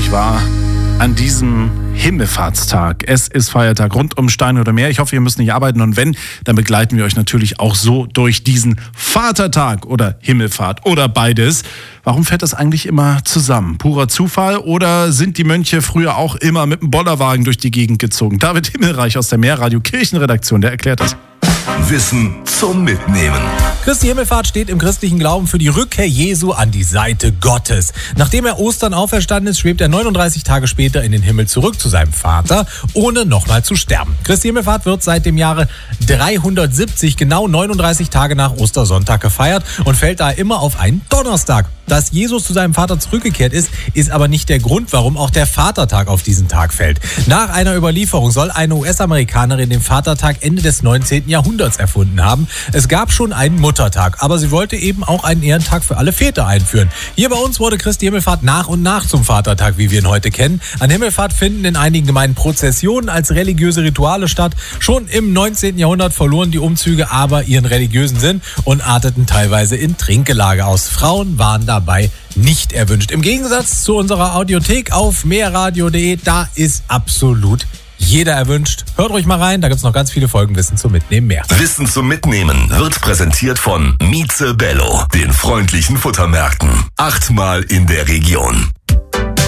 nicht wahr? An diesem Himmelfahrtstag. Es ist Feiertag rund um Stein oder Meer. Ich hoffe, ihr müsst nicht arbeiten und wenn, dann begleiten wir euch natürlich auch so durch diesen Vatertag oder Himmelfahrt oder beides. Warum fährt das eigentlich immer zusammen? Purer Zufall oder sind die Mönche früher auch immer mit dem Bollerwagen durch die Gegend gezogen? David Himmelreich aus der Mehrradio Kirchenredaktion, der erklärt das. Wissen zum Mitnehmen. Christi Himmelfahrt steht im christlichen Glauben für die Rückkehr Jesu an die Seite Gottes. Nachdem er Ostern auferstanden ist, schwebt er 39 Tage später in den Himmel zurück zu seinem Vater, ohne nochmal zu sterben. Christi Himmelfahrt wird seit dem Jahre 370, genau 39 Tage nach Ostersonntag gefeiert und fällt da immer auf einen Donnerstag. Dass Jesus zu seinem Vater zurückgekehrt ist, ist aber nicht der Grund, warum auch der Vatertag auf diesen Tag fällt. Nach einer Überlieferung soll eine US-Amerikanerin den Vatertag Ende des 19. Jahrhunderts erfunden haben. Es gab schon einen Muttertag, aber sie wollte eben auch einen Ehrentag für alle Väter einführen. Hier bei uns wurde Christi Himmelfahrt nach und nach zum Vatertag, wie wir ihn heute kennen. An Himmelfahrt finden in einigen Gemeinden Prozessionen als religiöse Rituale statt. Schon im 19. Jahrhundert verloren die Umzüge aber ihren religiösen Sinn und arteten teilweise in Trinkgelage aus. Frauen waren dabei nicht erwünscht. Im Gegensatz zu unserer Audiothek auf mehrradio.de, da ist absolut jeder erwünscht. Hört ruhig mal rein, da gibt's noch ganz viele Folgen Wissen zum Mitnehmen mehr. Wissen zum Mitnehmen wird präsentiert von Mieze Bello, den freundlichen Futtermärkten. 8-mal in der Region.